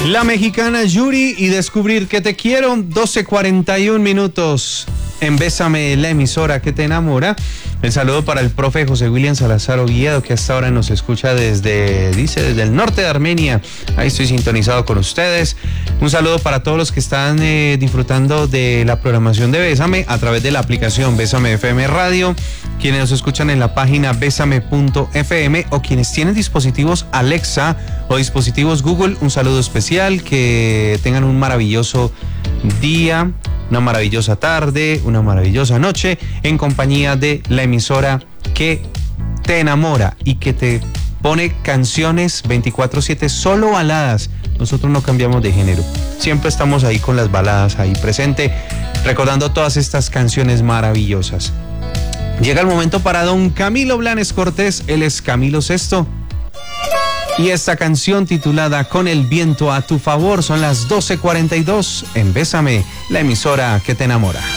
La mexicana Yuri y Descubrir que te quiero, 12:41 minutos. En Bésame, la emisora que te enamora. El saludo para el profe José William Salazar Oviedo, que hasta ahora nos escucha desde el norte de Armenia. Ahí estoy sintonizado con ustedes. Un saludo para todos los que están disfrutando de la programación de Bésame a través de la aplicación Bésame FM Radio, quienes nos escuchan en la página besame.fm o quienes tienen dispositivos Alexa o dispositivos Google. Un saludo especial, que tengan un maravilloso día, una maravillosa tarde, una maravillosa noche en compañía de la emisora que te enamora y que te pone canciones 24/7, solo baladas. Nosotros no cambiamos de género, siempre estamos ahí con las baladas ahí presente, recordando todas estas canciones maravillosas. Llega el momento para don Camilo Blanes Cortés, él es Camilo Sesto. Y esta canción titulada Con el viento a tu favor, son las 12:42 en Bésame, la emisora que te enamora.